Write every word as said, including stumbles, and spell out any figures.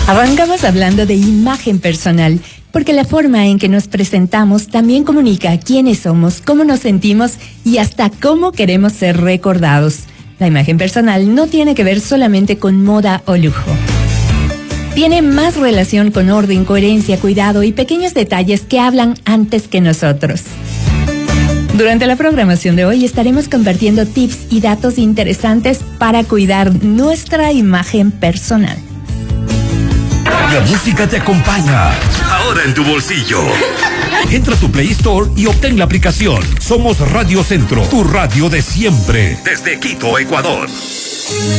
Arrancamos hablando de imagen personal, porque la forma en que nos presentamos también comunica quiénes somos, cómo nos sentimos y hasta cómo queremos ser recordados. La imagen personal no tiene que ver solamente con moda o lujo. Tiene más relación con orden, coherencia, cuidado y pequeños detalles que hablan antes que nosotros. Durante la programación de hoy estaremos compartiendo tips y datos interesantes para cuidar nuestra imagen personal. La música te acompaña, ahora en tu bolsillo. Entra a tu Play Store y obtén la aplicación. Somos Radio Centro, tu radio de siempre, desde Quito, Ecuador.